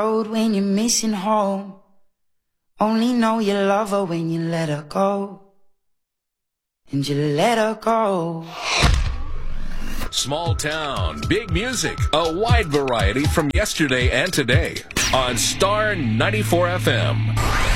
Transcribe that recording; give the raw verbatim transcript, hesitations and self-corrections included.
road when you're missing home. Only know you love her when you let her go. And you let her go. Small town, big music, a wide variety from yesterday and today on Star ninety-four F M.